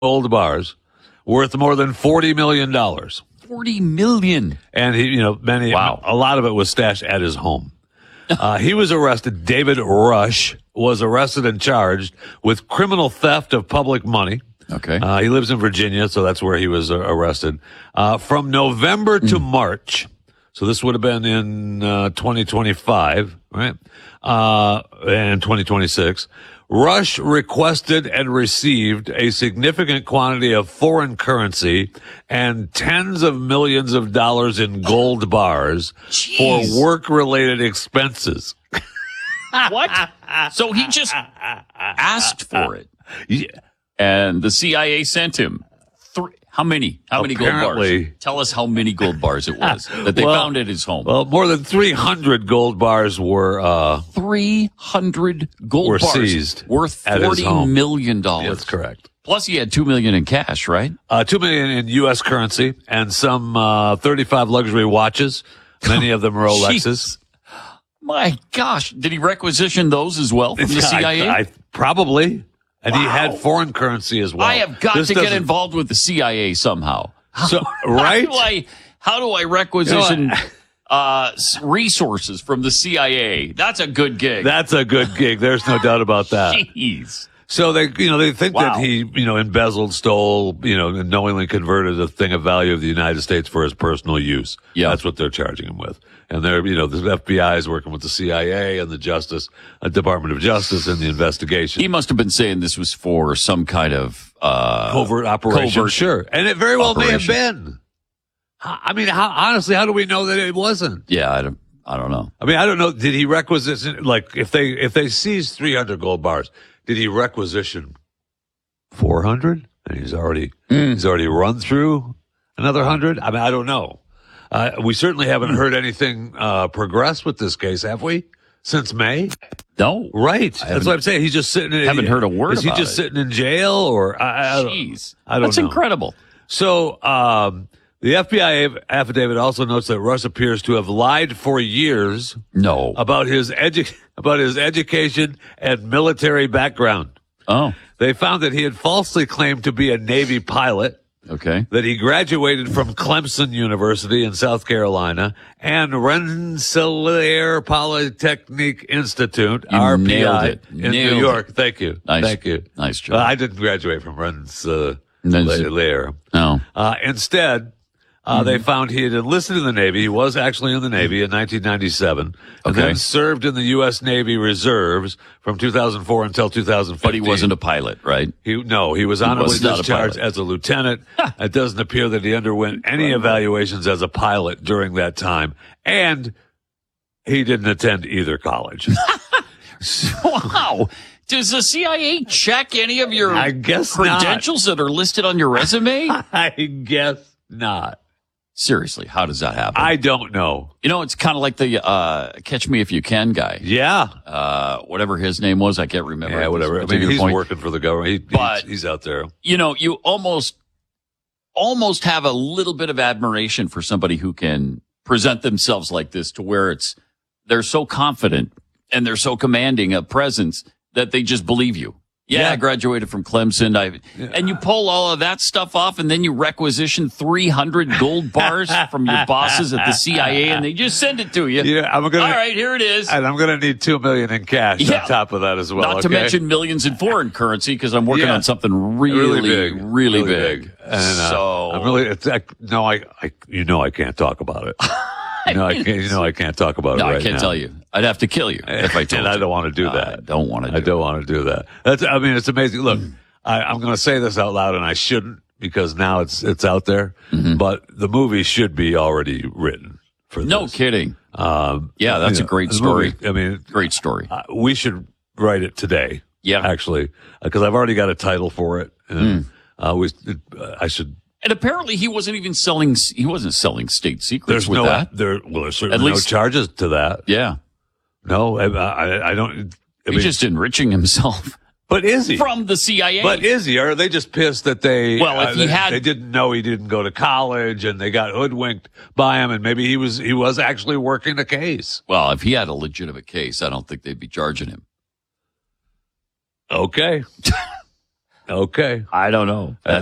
gold bars worth more than $40 million. $40 million. And a lot of it was stashed at his home. He was arrested. David Rush was arrested and charged with criminal theft of public money. Okay. He lives in Virginia, so that's where he was arrested. From November to March, so this would have been in 2025, right? And 2026. Rush requested and received a significant quantity of foreign currency and tens of millions of dollars in gold bars for work-related expenses. What? So he just asked for it. Yeah. And the CIA sent him how many gold bars? Tell us how many gold bars it was that they found at his home. Well, more than 300 gold bars were 300 gold were bars seized worth $40 million. That's correct. Plus, he had $2 million in cash, right? $2 million in U.S. currency and some 35 luxury watches. Many of them Rolexes. My gosh, did he requisition those as well from the CIA? Probably. And he had foreign currency as well. I have got to get involved with the CIA somehow. So, right? How do I requisition resources from the CIA? That's a good gig. That's a good gig. There's no doubt about that. Jeez. So they think that he, embezzled, stole, and knowingly converted a thing of value of the United States for his personal use. Yeah. That's what they're charging him with. And they're, the FBI is working with the CIA and the Department of Justice in the investigation. He must have been saying this was for some kind of, covert operation. Sure. And it very well may have been. I mean, honestly, how do we know that it wasn't? Yeah, I don't know. I mean, I don't know. Did he requisition, if they seized 300 gold bars, did he requisition 400? And he's already run through another 100? I mean, I don't know. We certainly haven't heard anything progress with this case, have we? Since May? No. Right. That's what I'm saying. He's just sitting in haven't heard a word about it. Is he just sitting in jail or Jeez. I don't know. That's incredible. So, the FBI affidavit also notes that Rush appears to have lied for years about his education and military background. Oh. They found that he had falsely claimed to be a Navy pilot. Okay. That he graduated from Clemson University in South Carolina and Rensselaer Polytechnic Institute, RPI, in New York. Thank you. Nice. Thank you. Nice job. I didn't graduate from Rensselaer. No. Instead, they found he had enlisted in the Navy. He was actually in the Navy in 1997, and then served in the U.S. Navy Reserves from 2004 until 2015. But he wasn't a pilot, right? He was honorably discharged as a lieutenant. It doesn't appear that he underwent any evaluations as a pilot during that time, and he didn't attend either college. Wow. Does the CIA check any of your credentials that are listed on your resume? I guess not. Seriously, how does that happen? I don't know. It's kind of like the Catch Me If You Can guy. Yeah. Whatever his name was, I can't remember. Yeah, whatever. I mean, he's working for the government. He's out there. You almost have a little bit of admiration for somebody who can present themselves like this to where they're so confident and they're so commanding a presence that they just believe you. Yeah, I graduated from Clemson. And you pull all of that stuff off, and then you requisition 300 gold bars from your bosses at the CIA, and they just send it to you. All right, here it is. And I'm going to need $2 million in cash on top of that as well. Not to mention millions in foreign currency, because I'm working on something really big. And I'm really, I can't talk about it. I can't talk about it right now. No, I can't tell you. I'd have to kill you if I told you. And I don't want to do that. I don't want to do that. It's amazing. Look, I'm going to say this out loud, and I shouldn't because now it's out there. Mm-hmm. But the movie should be already written for this. No kidding. That's a great story. Great story. We should write it today. Yeah. Actually, because I've already got a title for it. And I should. And apparently he wasn't even selling state secrets with that. There's certainly no charges to that. Yeah. No, I don't. He's just enriching himself. But is he? From the CIA. But is he? Or are they just pissed that they, they didn't know he didn't go to college and they got hoodwinked by him and maybe he was actually working a case? Well, if he had a legitimate case, I don't think they'd be charging him. Okay. Okay. I don't know.